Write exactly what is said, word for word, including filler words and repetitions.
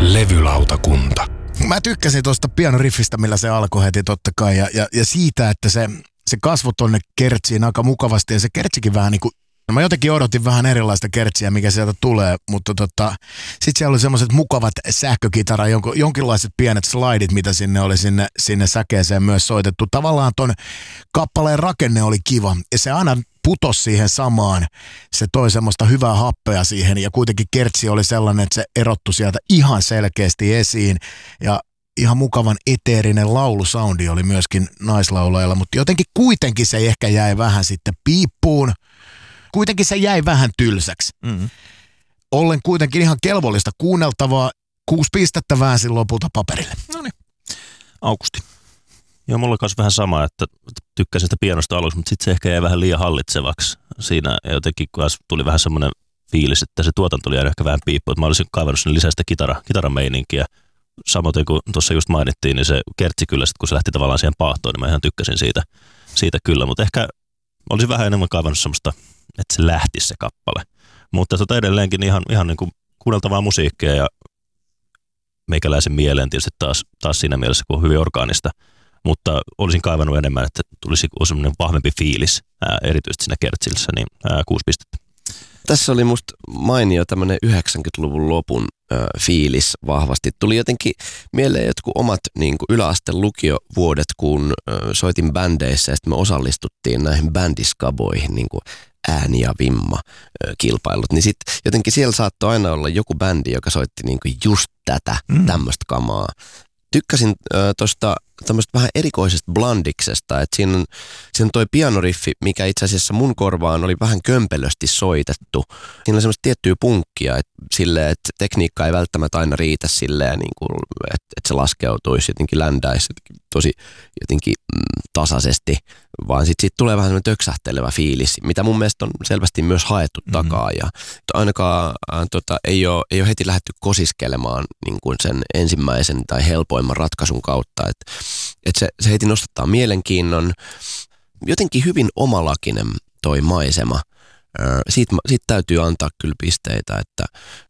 Levylautakunta. Mä tykkäsin tuosta pianoriffistä, millä se alkoi heti totta kai, ja, ja, ja siitä, että se, se kasvoi tonne kertsiin aika mukavasti, ja se kertsikin vähän niin kuin, no mä jotenkin odotin vähän erilaista kertsiä, mikä sieltä tulee, mutta tota, sit siellä oli semmoiset mukavat sähkökitara, jonkin, jonkinlaiset pienet slidit, mitä sinne oli sinne, sinne säkeeseen myös soitettu. Tavallaan ton kappaleen rakenne oli kiva, ja se aina putosi siihen samaan. Se toi semmoista hyvää happea siihen, ja kuitenkin kertsi oli sellainen, että se erottui sieltä ihan selkeästi esiin, ja ihan mukavan eteerinen laulusoundi oli myöskin naislaulajalla, mutta jotenkin kuitenkin se ehkä jäi vähän sitten piippuun. Kuitenkin se jäi vähän tylsäksi. Mm-hmm. Ollen kuitenkin ihan kelvollista kuunneltavaa. Kuusi pistettä väänsin lopulta paperille. No niin. Aukusti. Joo, mulla oli vähän sama, että tykkäsin sitä pianosta aluksi, mutta sitten se ehkä jäi vähän liian hallitsevaksi. Siinä jotenkin tuli vähän semmoinen fiilis, että se tuotanto oli ehkä vähän piippu. Mä olisin kaivannut sinne lisää sitä kitara, kitarameininkiä. Samoin kuin tuossa just mainittiin, niin se kertsi kyllä, sit kun se lähti tavallaan siihen paahtoon, niin mä ihan tykkäsin siitä, siitä kyllä. Mutta ehkä olisin vähän enemmän kaivannut semmoista, että se lähtisi se kappale. Mutta tota edelleenkin ihan, ihan niin kuin kuunneltavaa musiikkia ja meikäläisen mieleen tietysti taas, taas siinä mielessä, kun on hyvin orgaanista. Mutta olisin kaivannut enemmän, että tulisi semmoinen vahvempi fiilis, ää, erityisesti siinä kertsissä, niin ää, kuusi pistettä. Tässä oli musta mainio tämmöinen yhdeksänkymmentäluvun lopun ö, fiilis vahvasti. Tuli jotenkin mieleen jotkut omat niin kuin yläasteen lukiovuodet, kun ö, soitin bändeissä ja sitten me osallistuttiin näihin bändiskaboihin, niin kuin ääni ja vimma ö, kilpailut. Niin sitten jotenkin siellä saattoi aina olla joku bändi, joka soitti niin kuin just tätä, mm. tämmöistä kamaa. Tykkäsin tuosta tämmöistä vähän erikoisesta blandiksesta, että siinä on, siinä on toi pianoriffi, mikä itse asiassa mun korvaan oli vähän kömpelösti soitettu. Siinä on semmoista tiettyä punkkia, että, silleen, että tekniikka ei välttämättä aina riitä silleen, niin kuin, että, että se laskeutuisi jotenkin ländäisi tosi jotenkin mm, tasaisesti, vaan sitten sit tulee vähän semmoinen töksähtelevä fiilis, mitä mun mielestä on selvästi myös haettu mm-hmm. takaa. Ja ainakaan äh, tota, ei, ole, ei ole heti lähdetty kosiskelemaan niin kuin sen ensimmäisen tai helpoimman ratkaisun kautta, että et se, se heti nostattaa mielenkiinnon. Jotenkin hyvin omalakinen toi maisema. Siitä, siitä täytyy antaa kyllä pisteitä, että